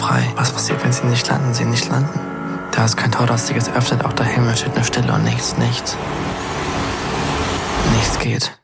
frei. Was passiert, wenn sie nicht landen? Sie nicht landen. Da ist kein Tor, das sich öffnet, auch der Himmel steht nur Stille und nichts. Nichts geht.